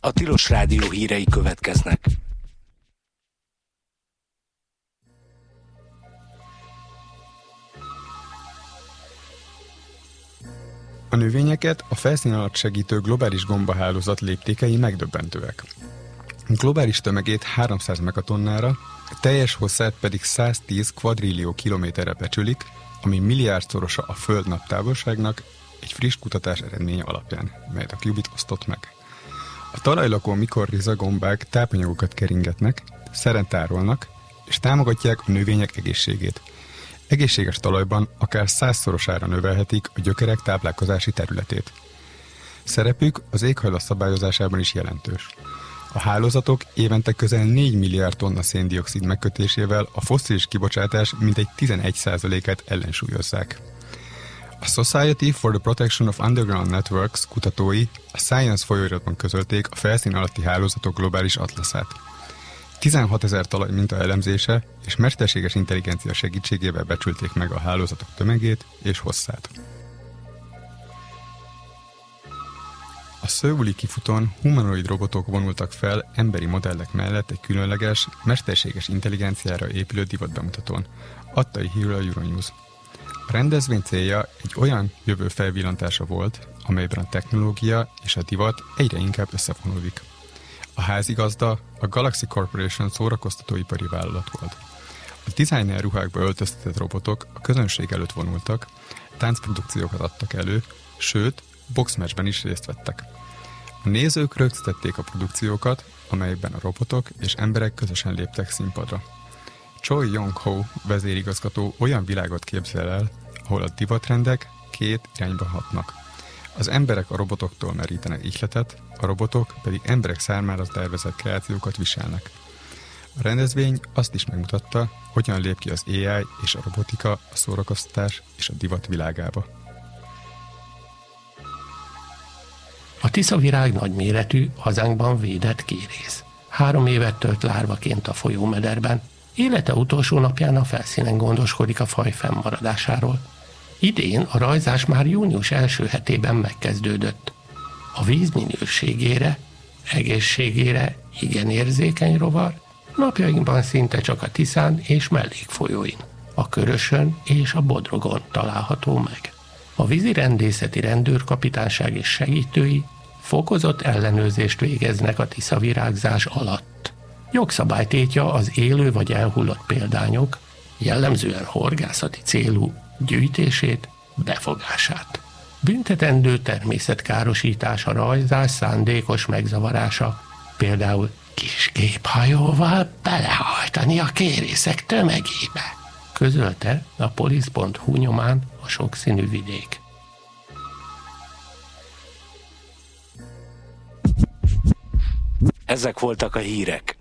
A Tilos Rádió hírei következnek. A növényeket a felszín alatt segítő globális gombahálózat léptékei megdöbbentőek. A globális tömegét 300 megatonnára, teljes hosszát pedig 110 kvadrillió kilométerre becsülik, ami milliárdszorosa a Föld naptávolságnak egy friss kutatás eredménye alapján, melyet a Qubit osztott meg. A talajlakó mikorriza gombák tápanyagokat keringetnek, szeren tárolnak, és támogatják a növények egészségét. Egészséges talajban akár 100-szorosára növelhetik a gyökerek táplálkozási területét. Szerepük az éghajlat szabályozásában is jelentős. A hálózatok évente közel 4 milliárd tonna széndioxid megkötésével a fosszilis kibocsátás mintegy 11%-át ellensúlyozzák. A Society for the Protection of Underground Networks kutatói a Science folyóiratban közölték a felszín alatti hálózatok globális atlaszát. 16 000 talajminta elemzése és mesterséges intelligencia segítségével becsülték meg a hálózatok tömegét és hosszát. A Szöuli kifutón humanoid robotok vonultak fel emberi modellek mellett egy különleges, mesterséges intelligenciára épülő divatbemutatón, adta hírül a Euronews. A rendezvény célja egy olyan jövő felvillantása volt, amelyben a technológia és a divat egyre inkább összefonódik. A házigazda a Galaxy Corporation szórakoztatóipari vállalat volt. A designer ruhákba öltöztetett robotok a közönség előtt vonultak, táncprodukciókat adtak elő, sőt, boxmatchben is részt vettek. A nézők rögzítették a produkciókat, amelyekben a robotok és emberek közösen léptek színpadra. Choi Yong-ho vezérigazgató olyan világot képzel el, ahol a divatrendek két irányba hatnak. Az emberek a robotoktól merítenek ihletet, a robotok pedig emberek számára tervezett kreációkat viselnek. A rendezvény azt is megmutatta, hogyan lép ki az AI és a robotika a szórakoztatás és a divat világába. A tiszavirág nagyméretű, hazánkban védett kérész. 3 évet tölt lárvaként a folyómederben, élete utolsó napján a felszínen gondoskodik a faj fennmaradásáról. Idén a rajzás már június első hetében megkezdődött. A víz minőségére, egészségére igen érzékeny rovar, napjainkban szinte csak a Tiszán és mellékfolyóin, a Körösön és a Bodrogon található meg. A vízirendészeti rendőrkapitányság és segítői fokozott ellenőrzést végeznek a tiszavirágzás alatt. Jogszabálytétja az élő vagy elhullott példányok, jellemzően horgászati célú gyűjtését, befogását. Büntetendő természetkárosítás a rajzás szándékos megzavarása, például kis géphajóval belehajtani a kérészek tömegébe, közölte a polisz.hu nyomán a sokszínű vidék. Ezek voltak a hírek.